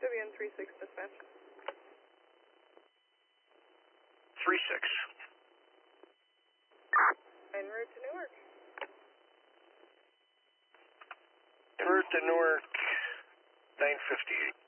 WN36 dispatch. 36. En route to Newark. En route to Newark, 958.